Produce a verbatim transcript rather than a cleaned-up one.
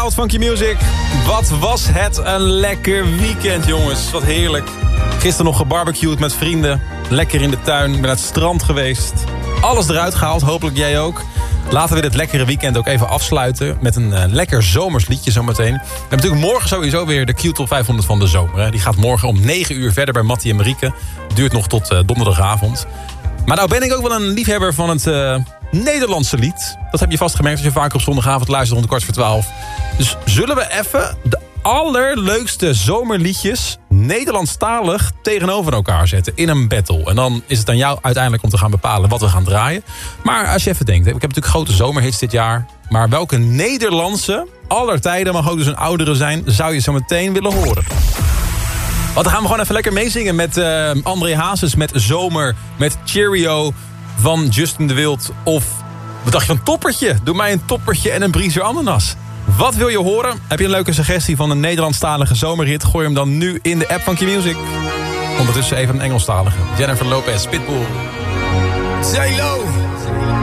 Gisteravond Funky Music. Wat was het een lekker weekend, jongens. Wat heerlijk. Gisteren nog gebarbecued met vrienden. Lekker in de tuin, ben naar het strand geweest. Alles eruit gehaald, hopelijk jij ook. Laten we dit lekkere weekend ook even afsluiten met een uh, lekker zomers liedje zometeen. We hebben natuurlijk morgen sowieso weer de Q-top vijfhonderd van de zomer. Hè. Die gaat morgen om negen uur verder bij Mattie en Marieke. Duurt nog tot uh, donderdagavond. Maar nou ben ik ook wel een liefhebber van het uh, Nederlandse lied. Dat heb je vast gemerkt als je vaker op zondagavond luistert rond de kwart voor twaalf. Dus zullen we even de allerleukste zomerliedjes Nederlandstalig tegenover elkaar zetten in een battle. En dan is het aan jou uiteindelijk om te gaan bepalen wat we gaan draaien. Maar als je even denkt, ik heb natuurlijk grote zomerhits dit jaar. Maar welke Nederlandse, aller tijden, mag ook dus een oudere zijn, zou je zo meteen willen horen? Want dan gaan we gewoon even lekker meezingen met uh, André Hazes, met Zomer, met Cheerio van Justin de Wild. Of, wat dacht je van Toppertje? Doe mij een toppertje en een briezer ananas. Wat wil je horen? Heb je een leuke suggestie van een Nederlandstalige zomerhit? Gooi hem dan nu in de app van Q-Music. Ondertussen even een Engelstalige. Jennifer Lopez, Pitbull. J-Lo.